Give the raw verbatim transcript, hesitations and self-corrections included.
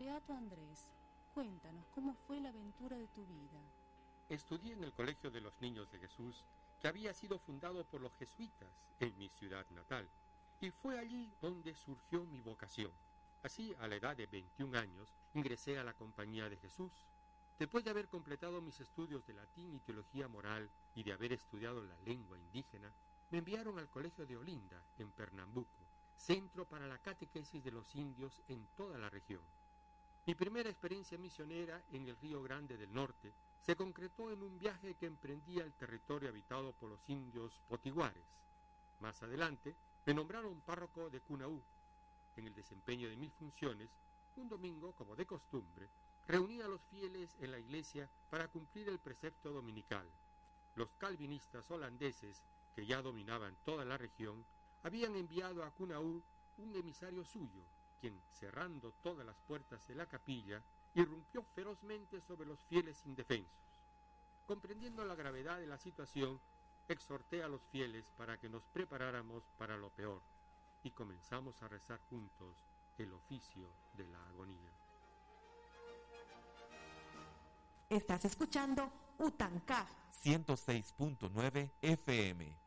Beato Andrés, cuéntanos cómo fue la aventura de tu vida. Estudié en el Colegio de los Niños de Jesús, que había sido fundado por los jesuitas en mi ciudad natal, y fue allí donde surgió mi vocación. Así, a la edad de veintiún años, ingresé a la Compañía de Jesús. Después de haber completado mis estudios de latín y teología moral y de haber estudiado la lengua indígena, me enviaron al Colegio de Olinda, en Pernambuco, centro para la catequesis de los indios en toda la región. Mi primera experiencia misionera en el Río Grande del Norte se concretó en un viaje que emprendí al territorio habitado por los indios potiguares. Más adelante, me nombraron párroco de Cunaú. En el desempeño de mis funciones, un domingo, como de costumbre, reuní a los fieles en la iglesia para cumplir el precepto dominical. Los calvinistas holandeses, que ya dominaban toda la región, habían enviado a Cunaú un emisario suyo, quien, cerrando todas las puertas de la capilla, irrumpió ferozmente sobre los fieles indefensos. Comprendiendo la gravedad de la situación, exhorté a los fieles para que nos preparáramos para lo peor, y comenzamos a rezar juntos el oficio de la agonía. Estás escuchando Utancaj ciento seis punto nueve F M.